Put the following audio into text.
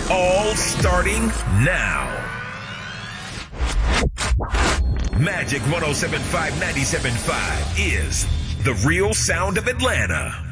All starting now. Magic 107.5, 97.5 is the real sound of Atlanta.